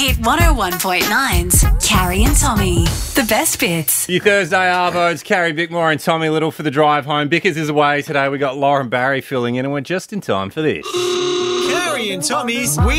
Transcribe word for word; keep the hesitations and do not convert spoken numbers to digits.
Hit one oh one point nine's Carrie and Tommy. The best bits. You Thursday Arvos, Carrie Bickmore and Tommy Little for the drive home. Bickers is away today. We got Lauren Barry filling in and we're just in time for this. Carrie and Tommy's We